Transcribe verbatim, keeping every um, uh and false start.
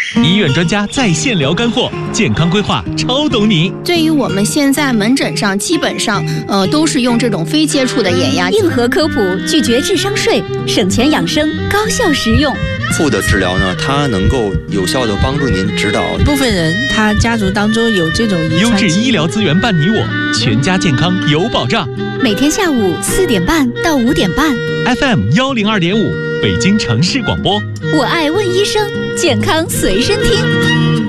医院专家在线聊干货，健康规划超懂你。 对于我们现在门诊上，基本上呃都是用这种非接触的眼压。 硬核科普，拒绝智商税，省钱养生，高效实用。 负的治疗呢，它能够有效的帮助您指导。 部分人他家族当中有这种遗传。 优质医疗资源伴你我，全家健康有保障。 每天下午四点半到五点半 ，F M 幺零二点五，北京城市广播。 我爱问医生，健康随身听。